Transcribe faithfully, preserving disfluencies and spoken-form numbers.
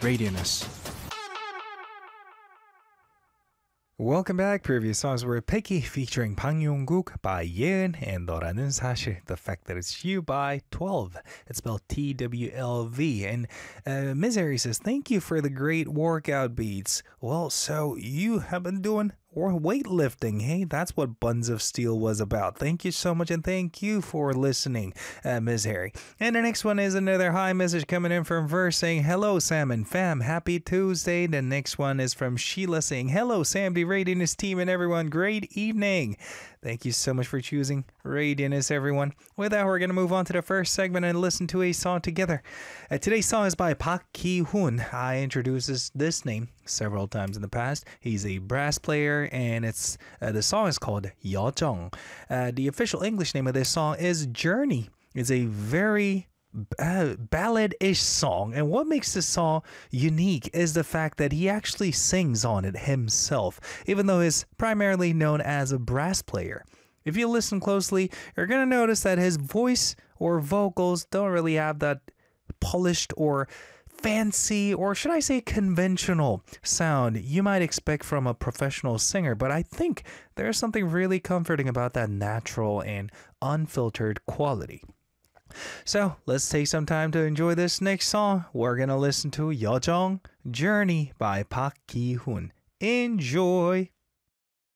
Radianess. Welcome back. Previous songs were Picky featuring Bang Yong-guk by Yeon and 너라는 사실, The Fact That It's You by twelve. It's spelled T W L V. And uh, Miz Harry says, thank you for the great workout beats. Well, so you have been doing or weightlifting. Hey, that's what Buns of Steel was about. Thank you so much, and thank you for listening, uh, Miz Harry. And the next one is another hi message coming in from Verse saying, hello, Sam and fam. Happy Tuesday. The next one is from Sheila saying, hello, Sam, the Radianess team, and everyone. Great evening. Thank you so much for choosing Radianess, everyone. With that, we're going to move on to the first segment and listen to a song together. Uh, today's song is by Park Ki-hoon. I introduced this, this name several times in the past. He's a brass player, and it's uh, the song is called 여정. Uh, the official English name of this song is Journey. It's a very uh, ballad-ish song, and what makes this song unique is the fact that he actually sings on it himself, even though he's primarily known as a brass player. If you listen closely, you're going to notice that his voice or vocals don't really have that polished or fancy, or should I say conventional sound you might expect from a professional singer, but I think there's something really comforting about that natural and unfiltered quality. So let's take some time to enjoy this next song. We're gonna listen to 여정, Journey by Park Ki-hoon. Enjoy!